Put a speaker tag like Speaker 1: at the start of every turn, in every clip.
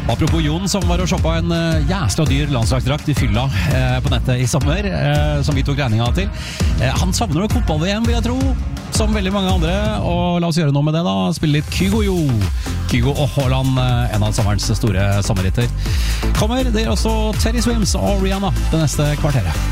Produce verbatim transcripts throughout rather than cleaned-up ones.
Speaker 1: Apropos Jon som var og shoppa en uh, jæsla dyr landslagsdrakt i fylla uh, på nettet i sommer, uh, som vi tok regninga til. Uh, han savner noe fotball-V M, vil jeg tro, som veldig mange andre, og la oss gjøre noe med det da. Spille litt Kygo-jo. Kygo og Haaland, uh, en av sommerens store sommerritter. Kommer, det er også Teddy Swims og Rihanna det neste kvarteret.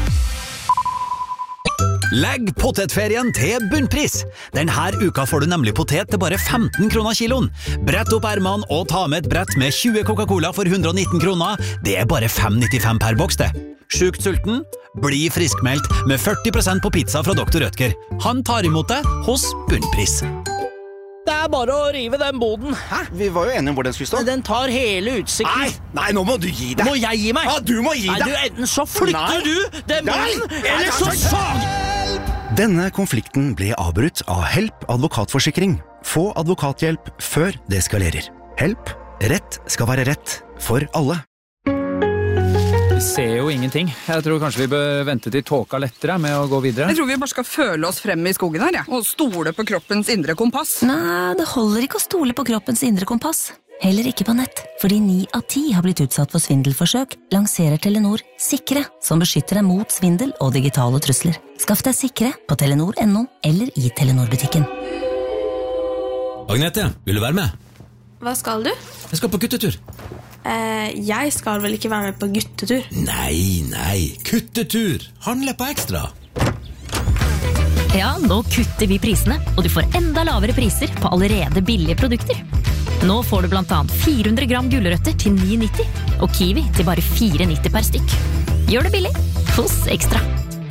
Speaker 2: Legg potetferien til bunnpris. Denne uka får du nemlig potet til bare femten kroner kiloen. Brett opp ermene og ta med et brett med tjue Coca-Cola for hundre og nitten kroner. Det er bare fem nittifem per boks det. Sjukt sulten? Bli friskmeldt med førti prosent på pizza fra doktor Rødtger. Han tar imot det hos bunnpris.
Speaker 3: Det er bare å rive den boden.
Speaker 4: Hæ? Vi var jo enige om hvor den skulle stå.
Speaker 3: Den tar hele utsikten.
Speaker 4: Nei, nei, nå må du gi deg.
Speaker 3: Må jeg gi meg?
Speaker 4: Ja, du må gi
Speaker 3: nei,
Speaker 4: deg.
Speaker 3: Du, enten så flytter
Speaker 4: nei.
Speaker 3: du den boden,
Speaker 4: nei.
Speaker 3: eller
Speaker 4: nei,
Speaker 3: så sag!
Speaker 5: Denne konflikten ble avbrutt av Help advokatforsikring. Få advokathjelp før det eskalerer. Help. Rett skal være rett for alle.
Speaker 6: Vi ser jo ingenting. Jeg tror kanskje vi bør vente til tåka lettere med å gå videre.
Speaker 7: Jeg tror vi bare skal føle oss frem i skogen her, ja. Og stole på kroppens indre kompass.
Speaker 8: Nei, det holder ikke å stole på kroppens indre kompass. Heller ikke på nett, fordi ni av ti har blitt utsatt for svindelforsøk, lanserer Telenor Sikre, som beskytter deg mot svindel og digitale trusler. Skaff deg Sikre på telenor punktum no eller i Telenor-butikken.
Speaker 9: Agnete, vil du være med?
Speaker 10: Hva skal du?
Speaker 9: Jeg skal på guttetur.
Speaker 10: Eh, jeg skal vel ikke være med på guttetur?
Speaker 9: Nei, nei, kuttetur. Handle på ekstra.
Speaker 11: Ja, nå kutter vi prisene, og du får enda lavere priser på allerede billige produkter. Nå får du blant annet fire hundre gram gulrøtter til ni nitti, og kiwi til bare fire nitti per stykk. Gjør det billig hos Ekstra.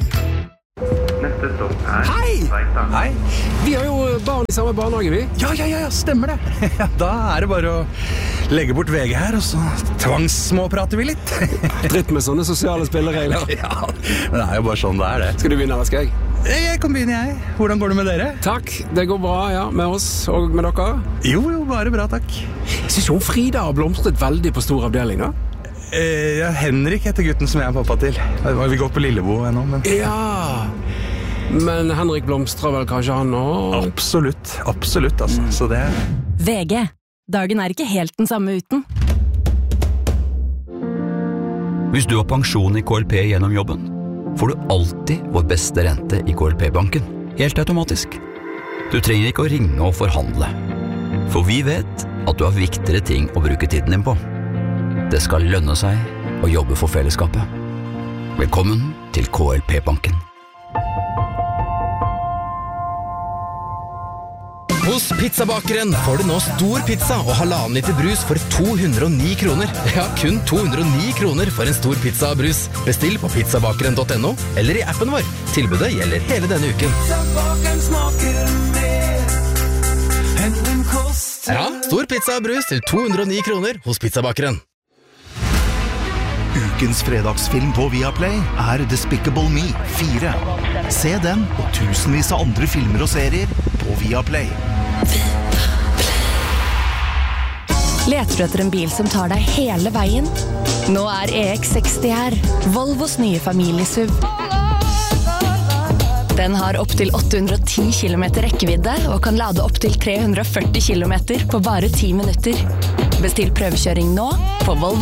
Speaker 12: Hei! Hei! Vi har jo barn i samme barnehage, vi.
Speaker 13: Ja, ja, ja, stemmer det. Ja, da er det bare å legge bort V G her, og så tvangssmåprater vi litt.
Speaker 12: Dritt med sånne sosiale spilleregler.
Speaker 13: Ja, men det er jo bare sånn det er det.
Speaker 12: Skal du begynne, eller skal jeg?
Speaker 13: Jeg kan begynne, jeg. Hvordan går det med dere?
Speaker 12: Takk, det går bra, ja, med oss og med dere.
Speaker 13: Jo, jo, bare bra, takk.
Speaker 12: Jeg synes jo Frida har blomstret veldig på stor avdeling, da.
Speaker 13: Eh, ja, Henrik heter gutten som jeg er pappa til. Vi går på Lillebo ennå, men...
Speaker 12: Ja... Men Henrik blomstrer vel kanskje han også?
Speaker 13: Absolutt, absolutt altså. Mm. Så det...
Speaker 14: V G. Dagen er ikke helt den samme uten.
Speaker 2: Hvis du har pensjon i K L P gjennom jobben, får du alltid vår beste rente i K L P-banken. Helt automatisk. Du trenger ikke å ringe og forhandle. For vi vet at du har viktigere ting å bruke tiden din på. Det skal lønne seg å jobbe for fellesskapet. Velkommen til K L P-banken.
Speaker 15: Hos Pizzabakeren får du nå stor pizza og halvannen liter brus for to hundre og ni kroner. Ja, kun to hundre og ni kroner for en stor pizza og brus. Bestill på pizzabakeren punktum no eller i appen vår. Tilbudet gjelder hele denne uken. Ja, stor pizza og brus til to hundre og ni kroner hos Pizzabakeren.
Speaker 5: Ukens fredagsfilm på Viaplay er Despicable Me fire. Se den og tusenvis av andre filmer og serier på Viaplay.
Speaker 14: Leter du etter en bil som tar deg hele veien? Nå er E X seksti her, Volvos nye familiesuv. Den har opp til åtte hundre og ti kilometer rekkevidde og kan lade opp til tre hundre og førti kilometer på bare ti minutter. Bestill prøvekjøring nå på Volvo.